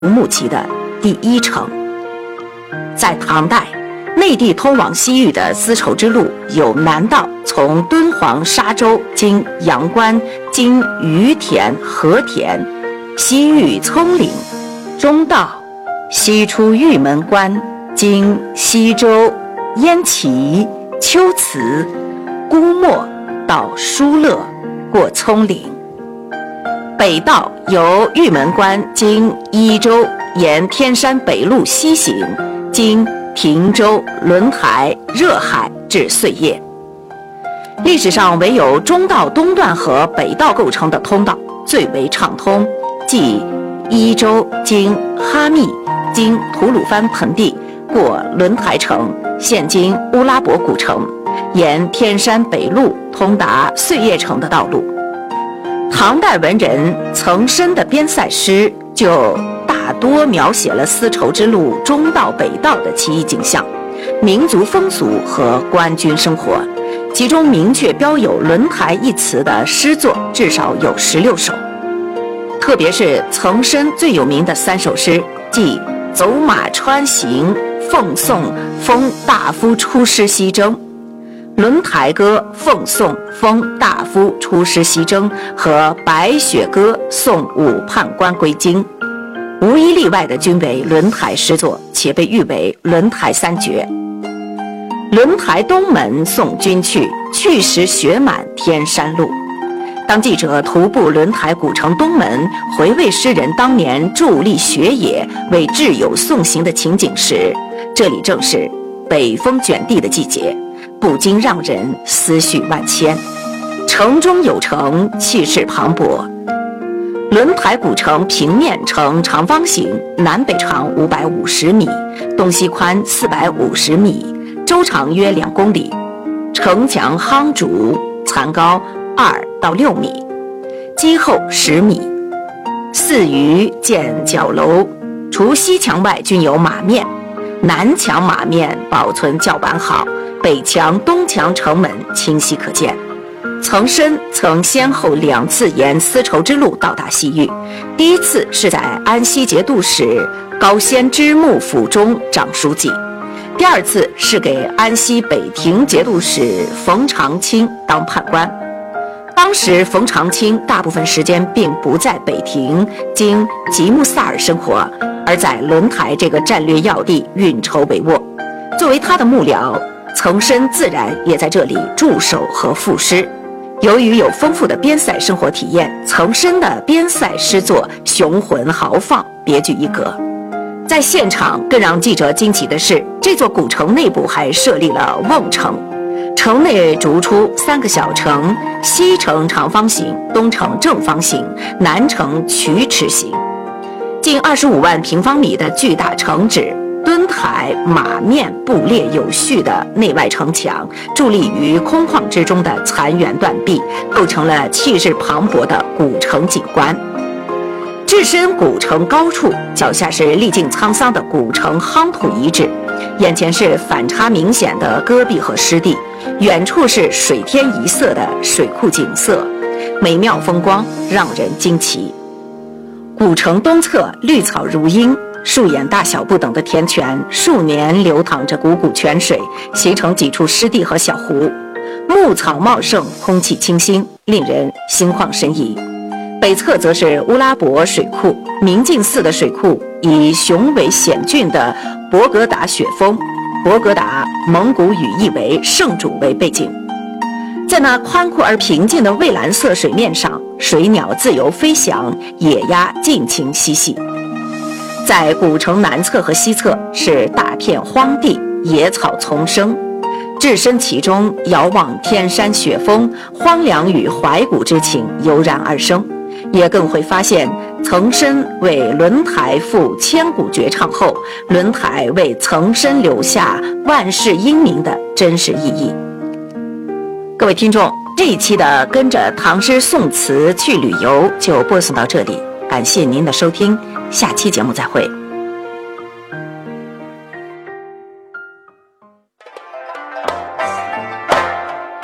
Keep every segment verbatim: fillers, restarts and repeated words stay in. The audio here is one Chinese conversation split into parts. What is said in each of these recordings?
木齐的第一城。在唐代，内地通往西域的丝绸之路有南道，从敦煌沙洲经阳关，经于田、和田，西域葱岭；中道西出玉门关，经西周、燕齐、龟兹、姑墨到疏勒，过葱岭。北道由玉门关经伊州，沿天山北路西行，经亭州、轮台、热海至碎叶。历史上唯有中道东段和北道构成的通道最为畅通，即伊州经哈密，经吐鲁番盆地，过轮台城，现今乌拉伯古城，沿天山北路通达碎叶城的道路。唐代文人岑参的边塞诗就大多描写了丝绸之路中道北道的奇异景象、民族风俗和官军生活，其中明确标有轮台一词的诗作至少有十六首。特别是岑参最有名的三首诗，即走马川行、奉送封大夫出师西征、轮台歌奉送封大夫出师西征和白雪歌送武判官归京，无一例外的均为轮台诗作，且被誉为轮台三绝。轮台东门送君去，去时雪满天山路。当记者徒步轮台古城东门，回味诗人当年伫立雪野为挚友送行的情景时，这里正是北风卷地的季节，不禁让人思绪万千。城中有城，气势磅礴。轮台古城平面呈长方形，南北长五百五十米，东西宽四百五十米，周长约两公里。城墙夯筑，残高二到六米，基厚十米。四隅建角楼，除西墙外均有马面，南墙马面保存较完好，北墙、东墙城门清晰可见。岑参曾先后两次沿丝绸之路到达西域，第一次是在安西节度使高仙芝幕府中掌书记，第二次是给安西北庭节度使冯长清当判官。当时冯长清大部分时间并不在北庭经吉木萨尔生活，而在轮台这个战略要地运筹帷幄。作为他的幕僚，岑参自然也在这里驻守和赋诗。由于有丰富的边塞生活体验，岑参的边塞诗作雄浑豪放，别具一格。在现场更让记者惊奇的是，这座古城内部还设立了瓮城，城内逐出三个小城，西城长方形，东城正方形，南城曲尺形，近二十五万平方米的巨大城址，墩台马面布列有序的内外城墙，伫立于空旷之中的残垣断壁，构成了气势磅礴的古城景观。置身古城高处，脚下是历尽沧桑的古城夯土遗址，眼前是反差明显的戈壁和湿地，远处是水天一色的水库景色，美妙风光让人惊奇。古城东侧绿草如茵，树眼大小不等的田泉，数年流淌着汩汩泉水，形成几处湿地和小湖，牧草茂盛，空气清新，令人心旷神怡。北侧则是乌拉伯水库，明镜寺的水库以雄伟险峻的博格达雪峰，博格达蒙古语意为圣主为背景。在那宽阔而平静的蔚蓝色水面上，水鸟自由飞翔，野鸭尽情嬉戏。在古城南侧和西侧是大片荒地，野草丛生，置身其中，遥望天山雪峰，荒凉与怀古之情油然而生，也更会发现岑参为轮台赋千古绝唱后，轮台为岑参留下万世英名的真实意义。各位听众，这一期的跟着唐诗宋词去旅游就播送到这里，感谢您的收听，下期节目再会。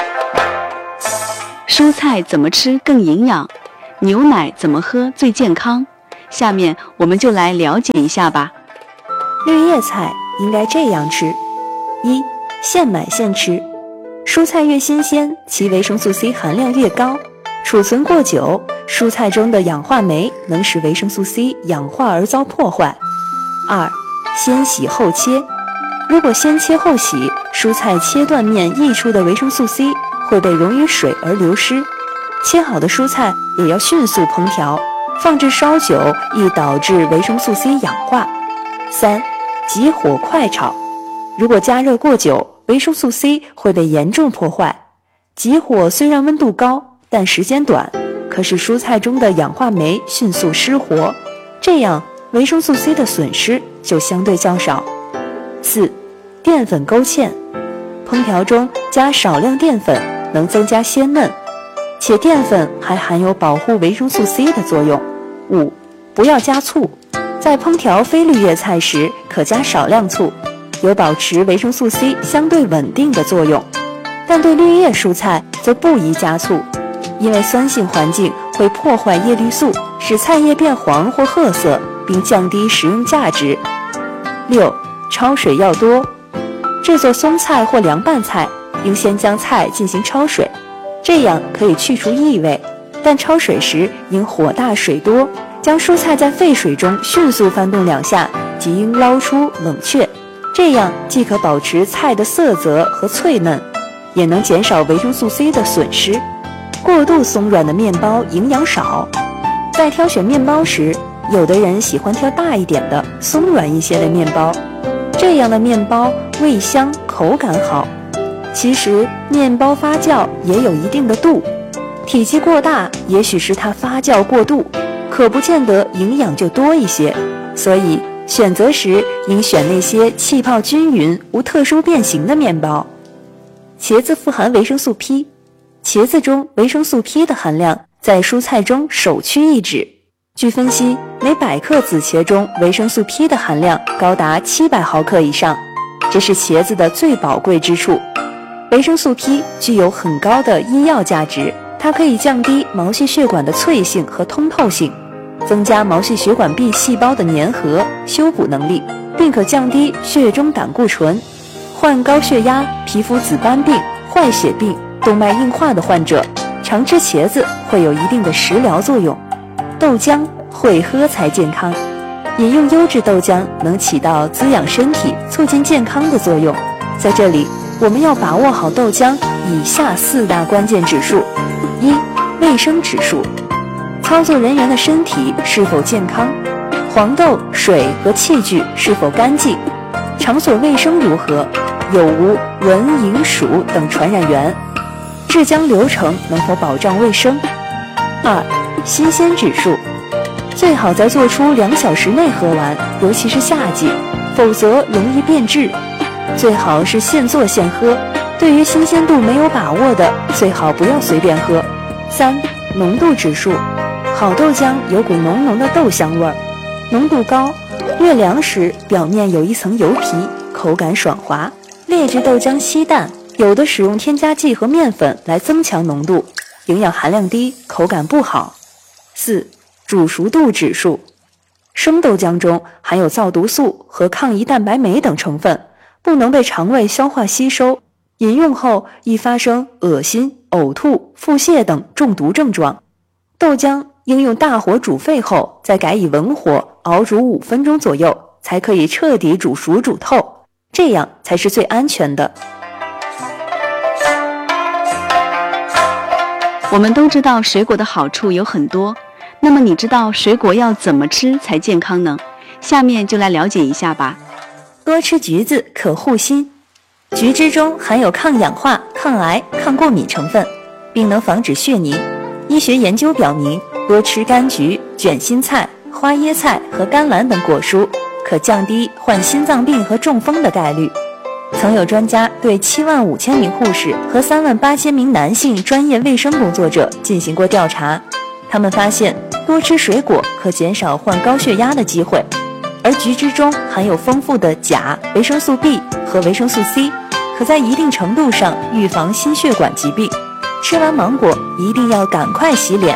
蔬菜怎么吃更营养？牛奶怎么喝最健康？ 下面我们就来了解一下吧。 绿叶菜应该这样吃：一、现买现吃。蔬菜越新鲜，其维生素 C 含量越高。储存过久，蔬菜中的氧化酶能使维生素 C 氧化而遭破坏。二、先洗后切。如果先切后洗，蔬菜切断面溢出的维生素 C 会被溶于水而流失。切好的蔬菜也要迅速烹调，放置稍久易导致维生素 C 氧化。三、急火快炒。如果加热过久，维生素 C 会被严重破坏。急火虽然温度高，但时间短，可使蔬菜中的氧化酶迅速失活，这样维生素 C 的损失就相对较少。四、淀粉勾芡。烹调中加少量淀粉能增加鲜嫩，且淀粉还含有保护维生素 C 的作用。五、不要加醋。在烹调非绿叶菜时，可加少量醋，有保持维生素 C 相对稳定的作用。但对绿叶蔬菜则不宜加醋，因为酸性环境会破坏叶绿素，使菜叶变黄或褐色，并降低食用价值。六、焯水要多。制作松菜或凉拌菜，应先将菜进行焯水，这样可以去除异味，但焯水时应火大水多，将蔬菜在沸水中迅速翻动两下，即应捞出冷却，这样既可保持菜的色泽和脆嫩，也能减少维生素 C 的损失。过度松软的面包营养少，在挑选面包时，有的人喜欢挑大一点的、松软一些的面包，这样的面包味香，口感好。其实面包发酵也有一定的度，体积过大也许是它发酵过度，可不见得营养就多一些，所以选择时应选那些气泡均匀、无特殊变形的面包。茄子富含维生素 P， 茄子中维生素 P 的含量在蔬菜中首屈一指。据分析，每百克紫茄中维生素 P 的含量高达七百毫克以上，这是茄子的最宝贵之处。维生素 P 具有很高的医药价值，它可以降低毛细血管的脆性和通透性，增加毛细血管壁细胞的粘合、修补能力，并可降低血中胆固醇。患高血压、皮肤紫斑病、坏血病、动脉硬化的患者，常吃茄子会有一定的食疗作用。豆浆会喝才健康，饮用优质豆浆能起到滋养身体、促进健康的作用。在这里，我们要把握好豆浆以下四大关键指数：一、卫生指数，操作人员的身体是否健康，黄豆、水和器具是否干净，场所卫生如何，有无蚊、蝇、鼠等传染源，制浆流程能否保障卫生。二、新鲜指数，最好在做出两小时内喝完，尤其是夏季，否则容易变质。最好是现做现喝，对于新鲜度没有把握的，最好不要随便喝。三、浓度指数，好豆浆有股浓浓的豆香味儿，浓度高，越凉时表面有一层油皮，口感爽滑。劣质豆浆稀淡，有的使用添加剂和面粉来增强浓度，营养含量低，口感不好。四、煮熟度指数，生豆浆中含有皂毒素和抗胰蛋白酶等成分，不能被肠胃消化吸收，饮用后易发生恶心、呕吐、腹泻等中毒症状。豆浆应用大火煮沸后，再改以文火熬煮五分钟左右，才可以彻底煮熟煮透，这样才是最安全的。 我们都知道水果的好处有很多，那么你知道水果要怎么吃才健康呢？下面就来了解一下吧。 多吃橘子可护心，橘汁中含有抗氧化、抗癌、抗过敏成分，并能防止血凝。医学研究表明，多吃柑橘、卷心菜、花椰菜和甘蓝等果蔬，可降低患心脏病和中风的概率。曾有专家对七万五千名护士和三万八千名男性专业卫生工作者进行过调查，他们发现多吃水果可减少患高血压的机会，而橘汁中含有丰富的钾、维生素 B 和维生素 C， 可在一定程度上预防心血管疾病。吃完芒果一定要赶快洗脸，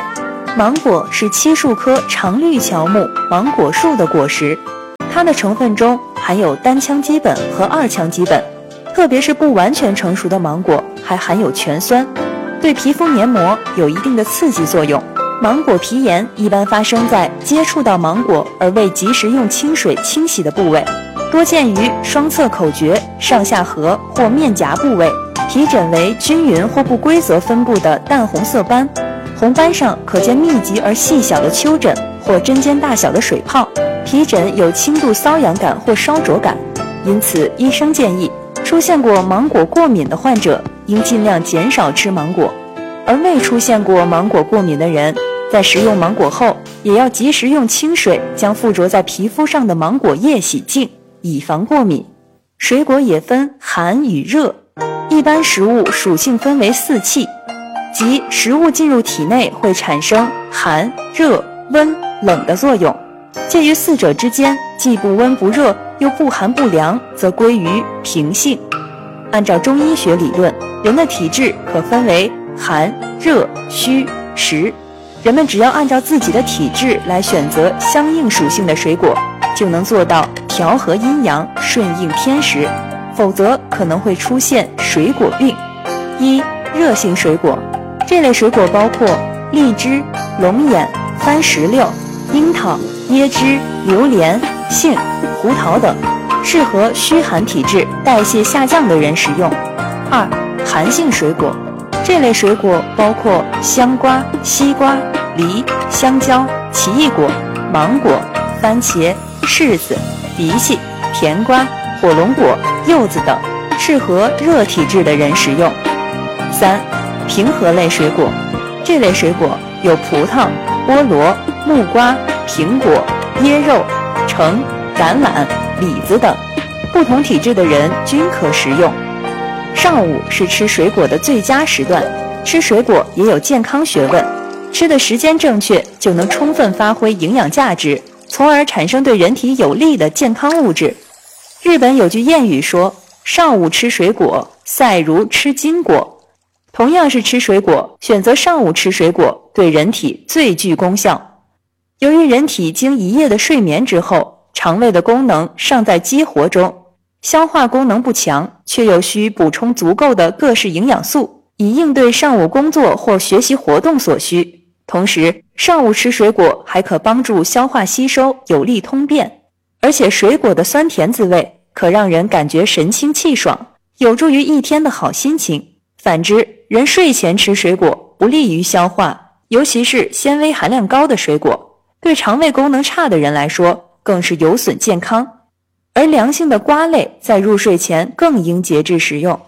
芒果是漆树科常绿乔木芒果树的果实，它的成分中含有单羟基苯和二羟基苯，特别是不完全成熟的芒果还含有醛酸，对皮肤黏膜有一定的刺激作用。芒果皮炎一般发生在接触到芒果而未及时用清水清洗的部位，多见于双侧口诀、上下颌或面颊部位。皮疹为均匀或不规则分布的淡红色斑，红斑上可见密集而细小的丘疹或针尖大小的水泡。皮疹有轻度瘙痒感或烧灼感，因此医生建议出现过芒果过敏的患者应尽量减少吃芒果，而未出现过芒果过敏的人，在食用芒果后也要及时用清水将附着在皮肤上的芒果叶洗净，以防过敏。水果也分寒与热，一般食物属性分为四气，即食物进入体内会产生寒、热、温、冷的作用，介于四者之间，既不温不热又不寒不凉，则归于平性。按照中医学理论，人的体质可分为寒、热、虚、实，人们只要按照自己的体质来选择相应属性的水果，就能做到调和阴阳，顺应天时，否则可能会出现水果病。一、热性水果，这类水果包括荔枝、龙眼、番石榴、樱桃、椰汁、榴莲、杏、胡桃等，适合虚寒体质、代谢下降的人食用。二、寒性水果，这类水果包括香瓜、西瓜、梨、香蕉、奇异果、芒果、番茄、柿子、荸荠、甜瓜、火龙果、柚子等，适合热体质的人食用。三、平和类水果，这类水果有葡萄、菠萝、木瓜、苹果、椰肉、橙、橄榄、李子等，不同体质的人均可食用。上午是吃水果的最佳时段，吃水果也有健康学问，吃的时间正确，就能充分发挥营养价值，从而产生对人体有利的健康物质。日本有句谚语说，上午吃水果，赛如吃金果。同样是吃水果，选择上午吃水果对人体最具功效。由于人体经一夜的睡眠之后，肠胃的功能尚在激活中，消化功能不强，却又需补充足够的各式营养素，以应对上午工作或学习活动所需。同时，上午吃水果还可帮助消化吸收，有利通便，而且水果的酸甜滋味可让人感觉神清气爽，有助于一天的好心情。反之，人睡前吃水果不利于消化，尤其是纤维含量高的水果，对肠胃功能差的人来说更是有损健康。而凉性的瓜类在入睡前更应节制食用。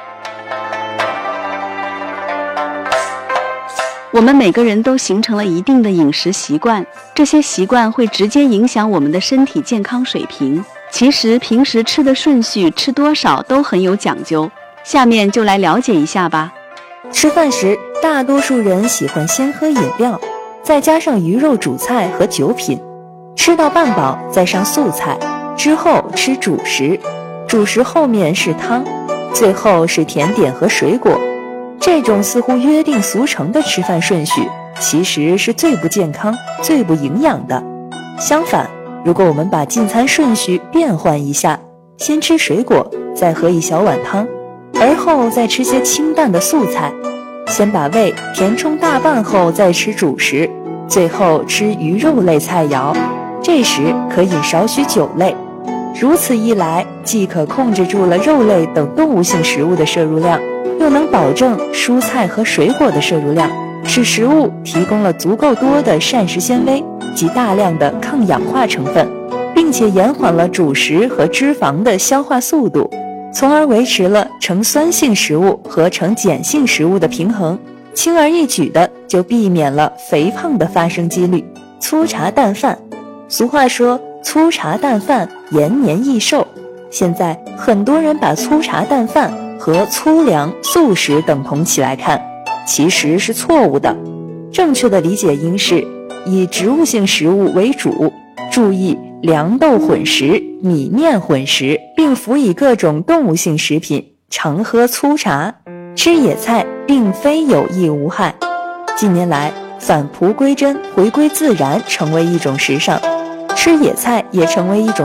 我们每个人都形成了一定的饮食习惯，这些习惯会直接影响我们的身体健康水平。其实平时吃的顺序、吃多少都很有讲究，下面就来了解一下吧。 吃饭时，大多数人喜欢先喝饮料，再加上鱼肉主菜和酒品，吃到半饱再上素菜，之后吃主食，主食后面是汤，最后是甜点和水果。这种似乎约定俗成的吃饭顺序，其实是最不健康、最不营养的。相反，如果我们把进餐顺序变换一下，先吃水果，再喝一小碗汤，而后再吃些清淡的素菜，先把胃填充大半后再吃主食，最后吃鱼肉类菜肴，这时可饮少许酒类。如此一来，既可控制住了肉类等动物性食物的摄入量，又能保证蔬菜和水果的摄入量，使食物提供了足够多的膳食纤维及大量的抗氧化成分，并且延缓了主食和脂肪的消化速度，从而维持了呈酸性食物和呈碱性食物的平衡，轻而易举的就避免了肥胖的发生几率。粗茶淡饭，俗话说粗茶淡饭延年益寿，现在很多人把粗茶淡饭和粗粮、素食等同起来看，其实是错误的。正确的理解应是以植物性食物为主，注意粮豆混食、米面混食，并辅以各种动物性食品，常喝粗茶。吃野菜并非有益无害。近年来， 返璞归真，回归自然成为一种时尚，吃野菜也成为一种